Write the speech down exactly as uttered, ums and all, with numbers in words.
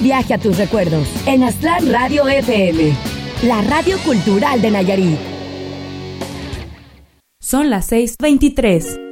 Viaje a tus recuerdos en Aztlán Radio F M, la radio cultural de Nayarit. Son las seis veintitrés.